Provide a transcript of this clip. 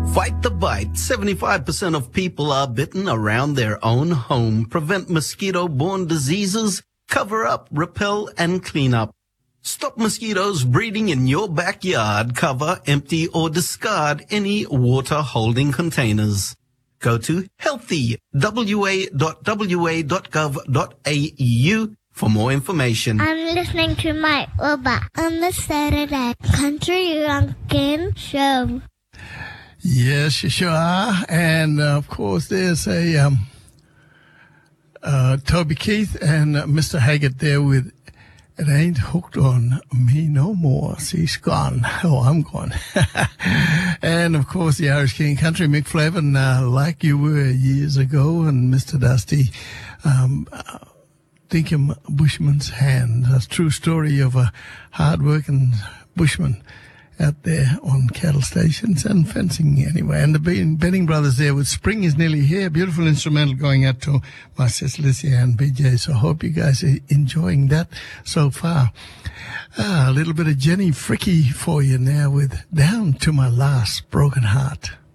Fight the bite. 75% of people are bitten around their own home. Prevent mosquito-borne diseases. Cover up, repel, and clean up. Stop mosquitoes breeding in your backyard. Cover, empty, or discard any water-holding containers. Go to healthywa.wa.gov.au for more information. I'm listening to Mike Robert on the Saturday Country Lunkin Show. Yes, you sure are. And, of course, there's a Toby Keith and Mr. Haggart there with It Ain't Hooked on Me No More. She's gone. Oh, I'm gone. And, of course, the Irish King Country, Mick Flavin, Like You Were Years Ago, and Mr. Dusty, Dinkum Bushman's Hand. A true story of a hard-working bushman out there on cattle stations and fencing anyway. And the Benning Brothers there with Spring Is Nearly Here. Beautiful instrumental going out to my sister Licia and BJ. So I hope you guys are enjoying that so far. A little bit of Jenny Fricky for you now with Down to My Last Broken Heart.